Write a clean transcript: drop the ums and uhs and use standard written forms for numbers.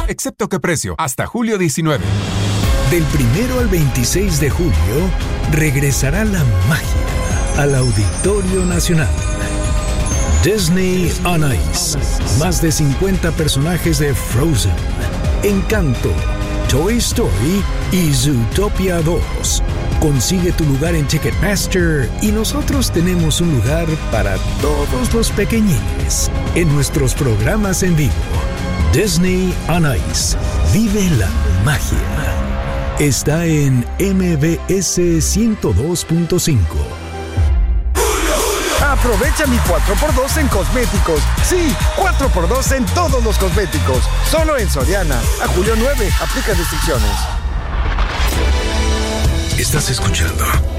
excepto que precio, hasta julio 19. Del 1 al 26 de julio, regresará la magia al Auditorio Nacional. Disney on Ice. Más de 50 personajes de Frozen, Encanto, Toy Story y Zootopia 2. Consigue tu lugar en Ticketmaster y nosotros tenemos un lugar para todos los pequeñines en nuestros programas en vivo. Disney on Ice. Vive la magia. Está en MBS 102.5. Aprovecha mi 4x2 en cosméticos. Sí, 4x2 en todos los cosméticos. Solo en Soriana. A julio 9. Aplica restricciones. Estás escuchando